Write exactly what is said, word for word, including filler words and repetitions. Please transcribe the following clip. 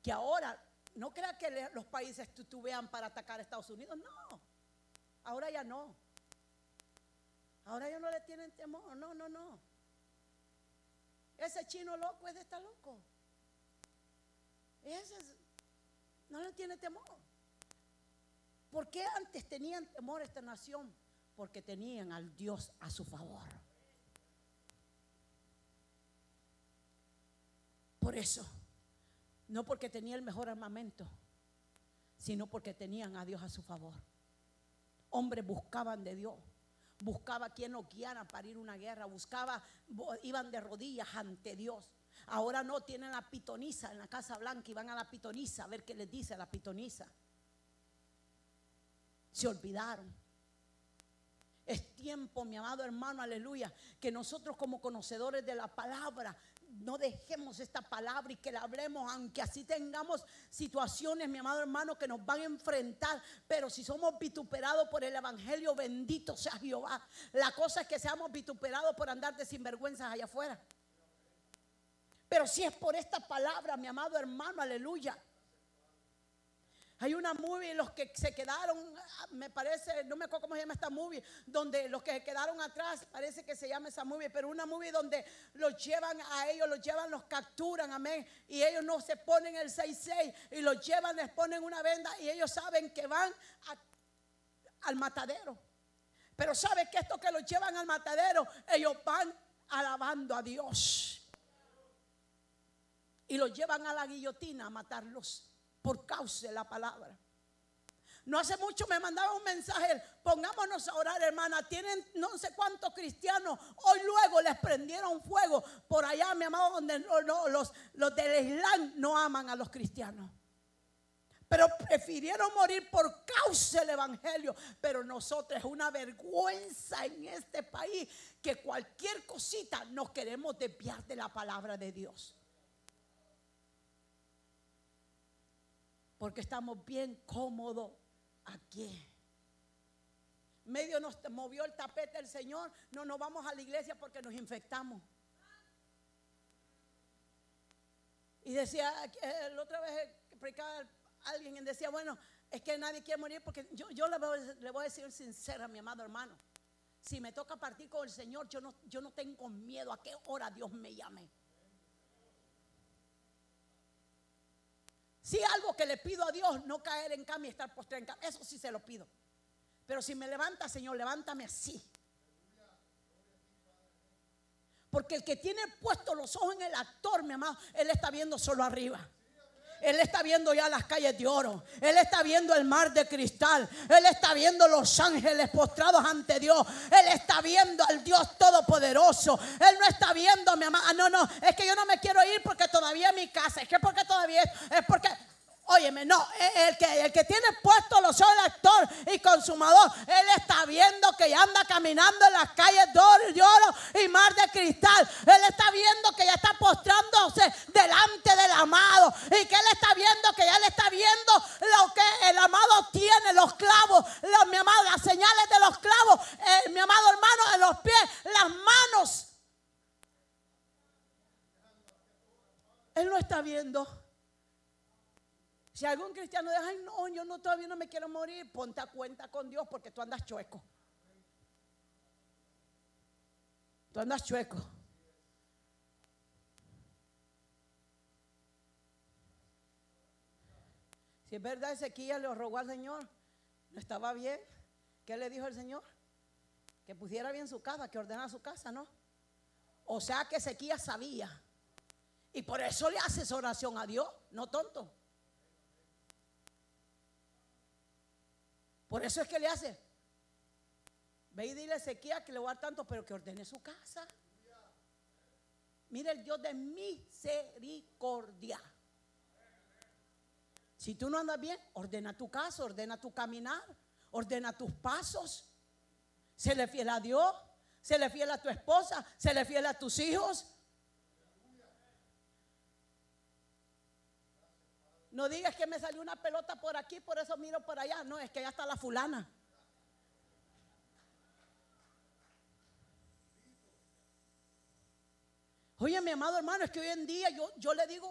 que ahora, no crea que le, los países titubean para atacar a Estados Unidos, no, ahora ya no, ahora ya no le tienen temor, no, no, no, ese chino loco es de estar loco, ese es, no le tiene temor. ¿Por qué antes tenían temor esta nación? Porque tenían al Dios a su favor. Por eso, no porque tenía el mejor armamento, sino porque tenían a Dios a su favor. Hombres buscaban de Dios, buscaba quien los guiara para ir a una guerra, buscaba, iban de rodillas ante Dios. Ahora no, tienen la pitonisa en la Casa Blanca y van a la pitonisa a ver qué les dice la pitonisa. Se olvidaron. Es tiempo, mi amado hermano, aleluya, que nosotros como conocedores de la palabra no dejemos esta palabra y que la hablemos, aunque así tengamos situaciones, mi amado hermano, que nos van a enfrentar. Pero si somos vituperados por el evangelio, bendito sea Jehová. La cosa es que seamos vituperados por andar de sinvergüenzas allá afuera. Pero si es por esta palabra, mi amado hermano, aleluya. Hay una movie, los que se quedaron, me parece, no me acuerdo cómo se llama esta movie, donde los que se quedaron atrás, parece que se llama esa movie, pero una movie donde los llevan a ellos, los llevan, los capturan, amén, y ellos no se ponen el seis seis y los llevan, les ponen una venda y ellos saben que van a, al matadero. Pero saben que estos que los llevan al matadero, ellos van alabando a Dios y los llevan a la guillotina a matarlos por causa de la palabra. No hace mucho me mandaba un mensaje: pongámonos a orar, hermana. Tienen no sé cuántos cristianos. Hoy luego les prendieron fuego por allá, mi amado, donde no, no, los, los del Islam no aman a los cristianos. Pero prefirieron morir por causa del evangelio. Pero nosotros, es una vergüenza en este país que cualquier cosita nos queremos desviar de la palabra de Dios. Porque estamos bien cómodos aquí. Medio nos movió el tapete el Señor. No nos vamos a la iglesia porque nos infectamos. Y decía, eh, la otra vez que predicaba alguien y decía, bueno, es que nadie quiere morir porque yo, yo le, voy, le voy a decir sincera, mi amado hermano. Si me toca partir con el Señor, yo no, yo no tengo miedo a qué hora Dios me llame. Si algo que le pido a Dios, no caer en cama y estar postrado en cama, eso sí se lo pido. Pero si me levanta, Señor, levántame así. Porque el que tiene puestos los ojos en el actor, mi amado, él está viendo solo arriba. Él está viendo ya las calles de oro. Él está viendo el mar de cristal. Él está viendo los ángeles postrados ante Dios. Él está viendo al Dios todopoderoso. Él no está viendo a mi mamá. Ah, no, no, es que yo no me quiero ir porque todavía es mi casa. Es que porque todavía es, es porque... Óyeme, no, el que, el que tiene puesto los ojos del actor y consumador, él está viendo que ya anda caminando en las calles de oro, de oro y mar de cristal. Él está viendo que ya está postrándose delante del amado y que él está viendo que ya le está viendo lo que el amado tiene, los clavos, los, mi amado, las señales de los clavos, eh, mi amado hermano, en los pies, las manos. Él no está viendo. Si algún cristiano dice, ay no, yo no, todavía no me quiero morir, ponte a cuenta con Dios porque tú andas chueco. Tú andas chueco. Si es verdad, Ezequiel le rogó al Señor, no estaba bien. ¿Qué le dijo el Señor? Que pusiera bien su casa, que ordenara su casa, ¿no? O sea que Ezequiel sabía. Y por eso le hace esa oración a Dios, no tonto. Por eso es que le hace. Ve y dile a Ezequiel que le voy a dar tanto, pero que ordene su casa. Mira el Dios de misericordia. Si tú no andas bien, ordena tu casa, ordena tu caminar, ordena tus pasos. Séle fiel a Dios, séle fiel a tu esposa, séle fiel a tus hijos. No digas que me salió una pelota por aquí, por eso miro por allá. No, es que ya está la fulana. Oye, mi amado hermano, es que hoy en día yo, yo le digo